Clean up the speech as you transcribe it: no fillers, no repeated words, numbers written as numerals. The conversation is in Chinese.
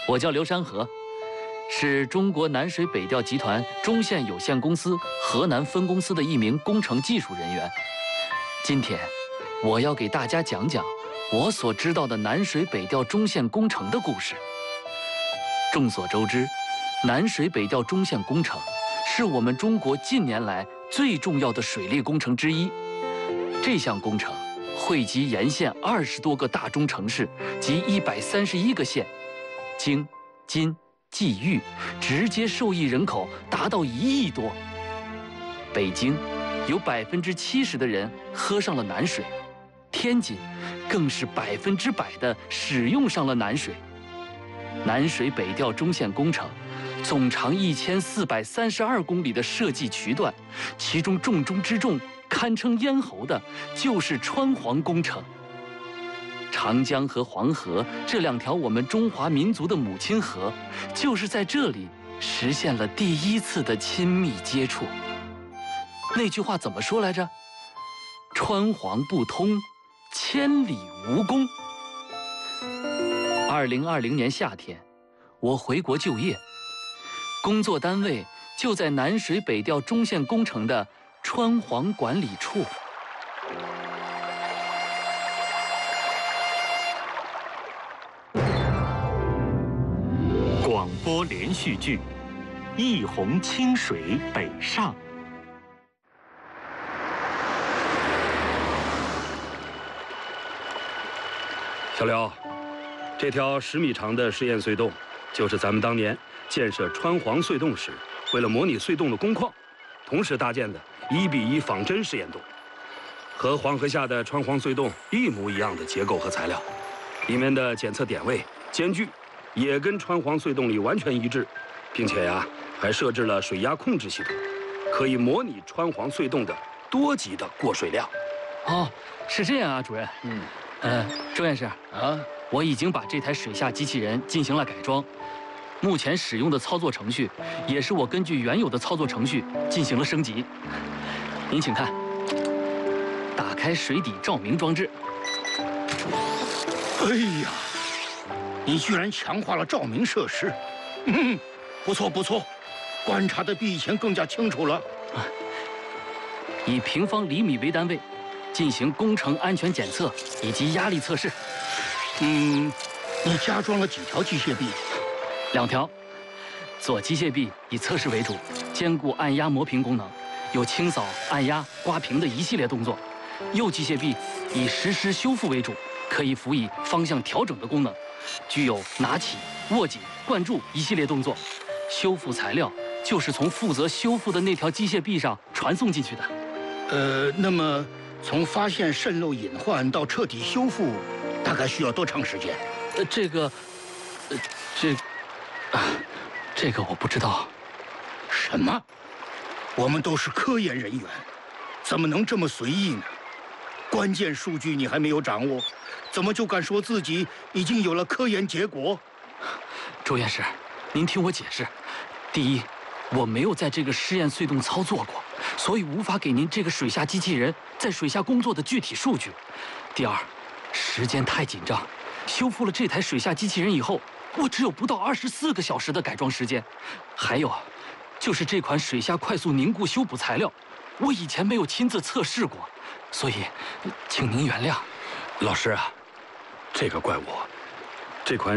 我叫刘山河，是中国南水北调集团中线有限公司河南分公司的一名工程技术人员。今天，我要给大家讲讲我所知道的南水北调中线工程的故事。众所周知，南水北调中线工程是我们中国近年来最重要的水利工程之一。这项工程汇集沿线20多个大中城市及131个县，京、津、冀、豫直接受益人口达到1亿多。北京有70%的人喝上了南水，天津更是100%的使用上了南水。南水北调中线工程总长1432公里的设计渠段，其中重中之重、堪称咽喉的就是川黄工程。长江和黄河这2条我们中华民族的母亲河，就是在这里实现了第1次的亲密接触。那句话怎么说来着？川黄不通，千里无功。2020年夏天，我回国就业，工作单位就在南水北调中线工程的川黄管理处。 广播连续剧《一泓清水北上》。 小刘，这条10米长的试验隧洞，就是咱们当年建设川黄隧洞时，为了模拟隧洞的工况，同时搭建的1:1仿真试验洞，和黄河下的川黄隧洞一模一样的结构和材料，里面的检测点位、间距也跟川黄隧洞里完全一致，并且还设置了水压控制系统，可以模拟川黄隧洞的多级的过水量。 哦，是这样啊，主任。周院士我已经把这台水下机器人进行了改装，目前使用的操作程序也是我根据原有的操作程序进行了升级。您请看，打开水底照明装置。 哎呀，你居然强化了照明设施，不错不错，观察的比以前更加清楚了。 以平方厘米为单位，进行工程安全检测以及压力测试。 你加装了几条机械臂 ？2条。左机械臂以测试为主，兼顾按压磨平功能，有清扫、按压、刮平的一系列动作。右机械臂以实施修复为主，可以辅以方向调整的功能，具有拿起、握紧、灌注一系列动作。修复材料就是从负责修复的那条机械臂上传送进去的。 那么从发现渗漏隐患到彻底修复，大概需要多长时间？ 这个我不知道。 什么？我们都是科研人员，怎么能这么随意呢？关键数据你还没有掌握，怎么就敢说自己已经有了科研结果？ 周院士，您听我解释。第一，我没有在这个试验隧洞操作过，所以无法给您这个水下机器人在水下工作的具体数据。第二，时间太紧张，修复了这台水下机器人以后，我只有不到24个小时的改装时间。还有，就是这款水下快速凝固修补材料，我以前没有亲自测试过，所以，请您原谅。 老师啊，这个怪我，这款